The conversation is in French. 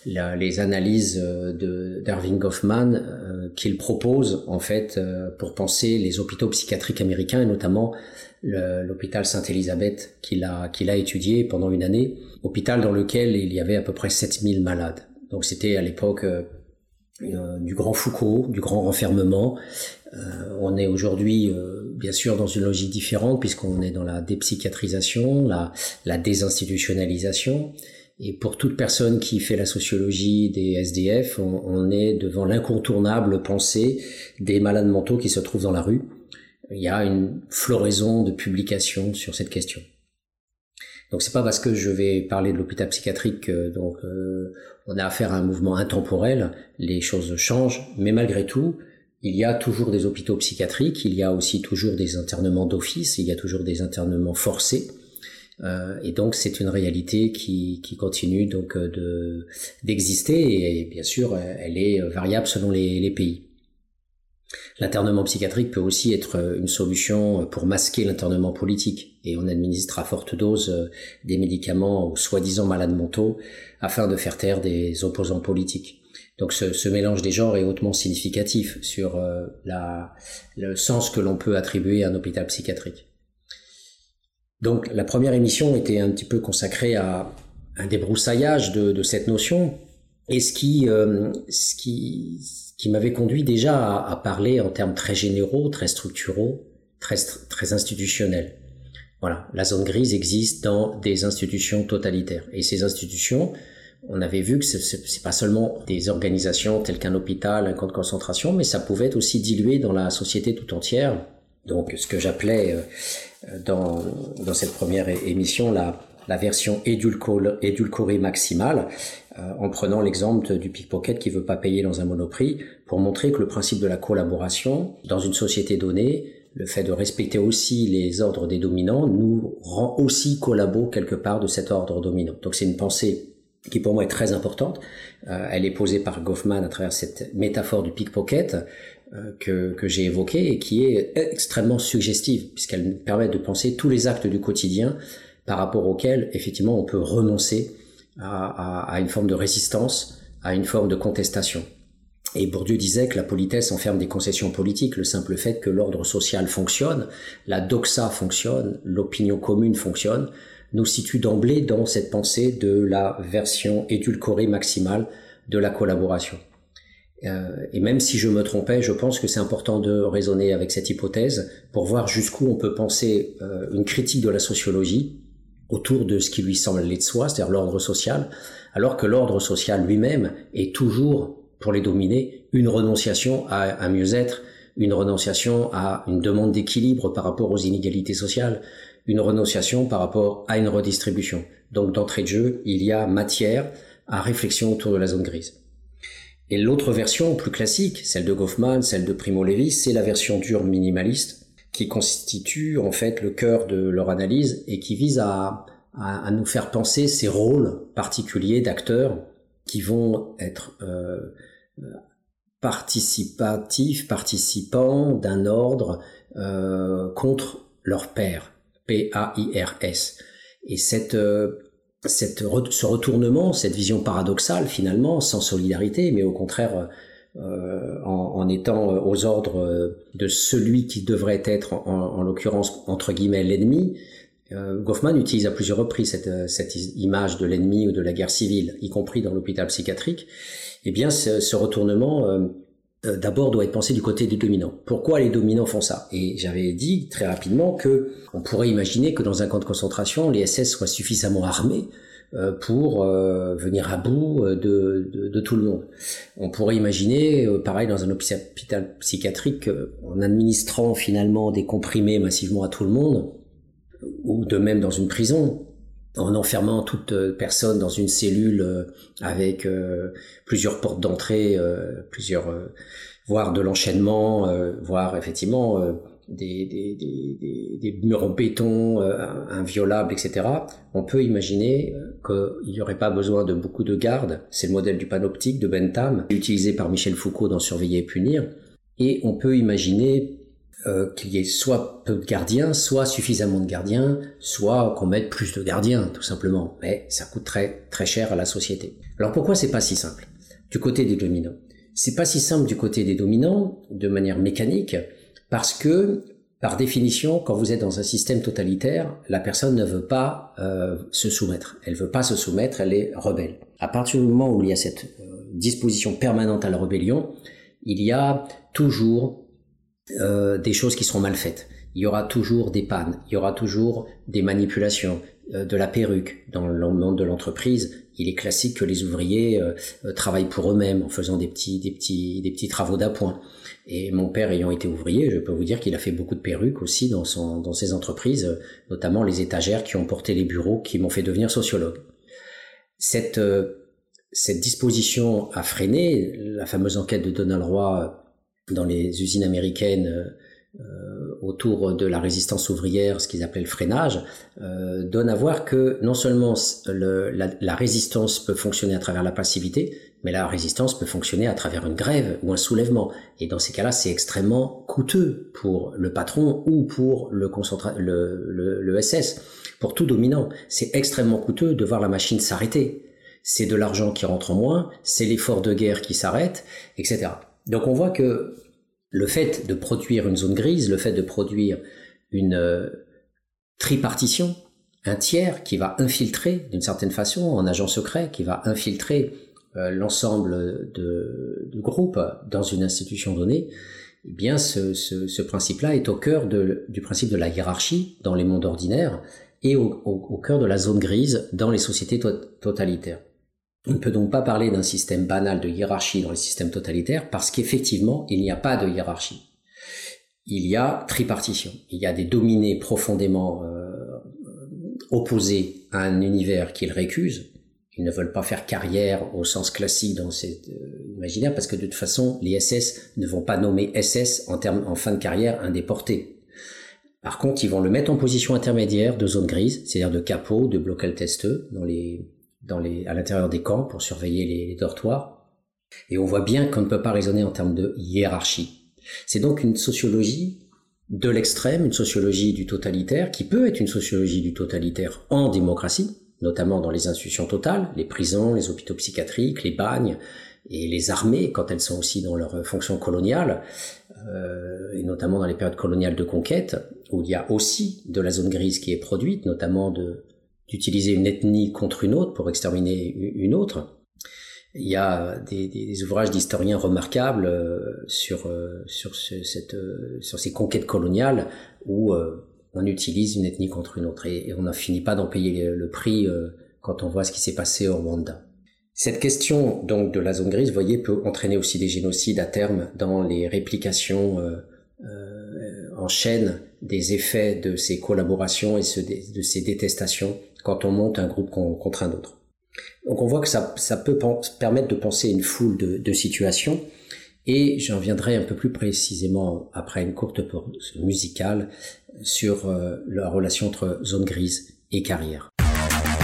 les analyses d'Erving Goffman qu'il propose en fait pour penser les hôpitaux psychiatriques américains et notamment l'hôpital Sainte-Élisabeth qu'il a étudié pendant une année, hôpital dans lequel il y avait à peu près 7000 malades. Donc c'était à l'époque du grand Foucault, du grand renfermement. On est aujourd'hui bien sûr dans une logique différente puisqu'on est dans la dépsychiatrisation, la désinstitutionnalisation. Et pour toute personne qui fait la sociologie des SDF, on est devant l'incontournable pensée des malades mentaux qui se trouvent dans la rue. Il y a une floraison de publications sur cette question. Donc c'est pas parce que je vais parler de l'hôpital psychiatrique on a affaire à un mouvement intemporel, les choses changent, mais malgré tout, il y a toujours des hôpitaux psychiatriques, il y a aussi toujours des internements d'office, il y a toujours des internements forcés. Et donc c'est une réalité qui continue donc d'exister et bien sûr elle est variable selon les pays. L'internement psychiatrique peut aussi être une solution pour masquer l'internement politique et on administre à forte dose des médicaments aux soi-disant malades mentaux afin de faire taire des opposants politiques. Donc ce mélange des genres est hautement significatif sur le sens que l'on peut attribuer à un hôpital psychiatrique. Donc la première émission était un petit peu consacrée à un débroussaillage de cette notion et ce qui m'avait conduit déjà à parler en termes très généraux, très structuraux, très institutionnels. Voilà, la zone grise existe dans des institutions totalitaires et ces institutions, on avait vu que c'est pas seulement des organisations telles qu'un hôpital, un camp de concentration, mais ça pouvait être aussi dilué dans la société tout entière. Donc ce que j'appelais dans cette première émission la version édulcorée maximale, en prenant l'exemple du pickpocket qui veut pas payer dans un Monoprix, pour montrer que le principe de la collaboration dans une société donnée, le fait de respecter aussi les ordres des dominants, nous rend aussi collabos quelque part de cet ordre dominant. Donc c'est une pensée qui pour moi est très importante. Elle est posée par Goffman à travers cette métaphore du pickpocket que j'ai évoquée et qui est extrêmement suggestive puisqu'elle nous permet de penser tous les actes du quotidien par rapport auxquels effectivement on peut renoncer à une forme de résistance, à une forme de contestation. Et Bourdieu disait que la politesse enferme des concessions politiques, le simple fait que l'ordre social fonctionne, la doxa fonctionne, l'opinion commune fonctionne, nous situe d'emblée dans cette pensée de la version édulcorée maximale de la collaboration. Et même si je me trompais, je pense que c'est important de raisonner avec cette hypothèse pour voir jusqu'où on peut penser une critique de la sociologie autour de ce qui lui semble aller de soi, c'est-à-dire l'ordre social, alors que l'ordre social lui-même est toujours, pour les dominés, une renonciation à un mieux-être, une renonciation à une demande d'équilibre par rapport aux inégalités sociales, une renonciation par rapport à une redistribution. Donc d'entrée de jeu, il y a matière à réflexion autour de la zone grise. Et l'autre version, plus classique, celle de Goffman, celle de Primo Levi, c'est la version dure minimaliste, qui constitue en fait le cœur de leur analyse et qui vise à nous faire penser ces rôles particuliers d'acteurs qui vont être participants d'un ordre contre leur pairs, P-A-I-R-S. Et ce retournement, cette vision paradoxale finalement, sans solidarité, mais au contraire en étant aux ordres de celui qui devrait être en l'occurrence entre guillemets l'ennemi, Goffman utilise à plusieurs reprises cette image de l'ennemi ou de la guerre civile, y compris dans l'hôpital psychiatrique. Eh bien ce retournement d'abord doit être pensé du côté des dominants. Pourquoi les dominants font ça? Et j'avais dit très rapidement que on pourrait imaginer que dans un camp de concentration, les SS soient suffisamment armés pour venir à bout de tout le monde. On pourrait imaginer, pareil dans un hôpital psychiatrique, en administrant finalement des comprimés massivement à tout le monde, ou de même dans une prison, en enfermant toute personne dans une cellule avec plusieurs portes d'entrée, voire de l'enchaînement, voire effectivement des murs en béton inviolables, etc. On peut imaginer qu'il n'y aurait pas besoin de beaucoup de gardes. C'est le modèle du panoptique de Bentham, utilisé par Michel Foucault dans Surveiller et punir. Et on peut imaginer qu'il y ait soit peu de gardiens, soit suffisamment de gardiens, soit qu'on mette plus de gardiens, tout simplement. Mais ça coûte très, très cher à la société. Alors pourquoi c'est pas si simple du côté des dominants? C'est pas si simple du côté des dominants, de manière mécanique, parce que, par définition, quand vous êtes dans un système totalitaire, la personne ne veut pas se soumettre. Elle veut pas se soumettre, elle est rebelle. À partir du moment où il y a cette disposition permanente à la rébellion, il y a toujours des choses qui seront mal faites. Il y aura toujours des pannes, il y aura toujours des manipulations, de la perruque. Dans le monde de l'entreprise, il est classique que les ouvriers travaillent pour eux-mêmes en faisant des petits travaux d'appoint. Et mon père ayant été ouvrier, je peux vous dire qu'il a fait beaucoup de perruques aussi dans ses entreprises, notamment les étagères qui ont porté les bureaux qui m'ont fait devenir sociologue. Cette disposition a freiné la fameuse enquête de Donald Roy dans les usines américaines autour de la résistance ouvrière, ce qu'ils appelaient le freinage, donne à voir que non seulement la résistance peut fonctionner à travers la passivité, mais la résistance peut fonctionner à travers une grève ou un soulèvement. Et dans ces cas-là, c'est extrêmement coûteux pour le patron ou pour le SS, pour tout dominant. C'est extrêmement coûteux de voir la machine s'arrêter. C'est de l'argent qui rentre en moins, c'est l'effort de guerre qui s'arrête, etc. Donc on voit que le fait de produire une zone grise, le fait de produire une tripartition, un tiers qui va infiltrer d'une certaine façon, un agent secret qui va infiltrer l'ensemble du groupe dans une institution donnée, eh bien ce principe-là est au cœur du principe de la hiérarchie dans les mondes ordinaires et au cœur de la zone grise dans les sociétés totalitaires. On ne peut donc pas parler d'un système banal de hiérarchie dans les systèmes totalitaires parce qu'effectivement, il n'y a pas de hiérarchie. Il y a tripartition. Il y a des dominés profondément opposés à un univers qu'ils récusent. Ils ne veulent pas faire carrière au sens classique dans cet imaginaire parce que de toute façon, les SS ne vont pas nommer SS en fin de carrière un déporté. Par contre, ils vont le mettre en position intermédiaire de zone grise, c'est-à-dire de capot, de blocal-testeux à l'intérieur des camps pour surveiller les dortoirs. Et on voit bien qu'on ne peut pas raisonner en termes de hiérarchie. C'est donc une sociologie de l'extrême, une sociologie du totalitaire, qui peut être une sociologie du totalitaire en démocratie, notamment dans les institutions totales, les prisons, les hôpitaux psychiatriques, les bagnes et les armées, quand elles sont aussi dans leur fonction coloniale, et notamment dans les périodes coloniales de conquête, où il y a aussi de la zone grise qui est produite, notamment d'utiliser une ethnie contre une autre pour exterminer une autre. Il y a des ouvrages d'historiens remarquables sur ces conquêtes coloniales où on utilise une ethnie contre une autre et on n'en finit pas d'en payer le prix quand on voit ce qui s'est passé au Rwanda. Cette question donc de la zone grise, vous voyez, peut entraîner aussi des génocides à terme dans les réplications en chaîne des effets de ces collaborations et de ces détestations quand on monte un groupe contre un autre. Donc on voit que ça peut permettre de penser une foule de situations et j'en viendrai un peu plus précisément après une courte pause musicale sur la relation entre zone grise et carrière.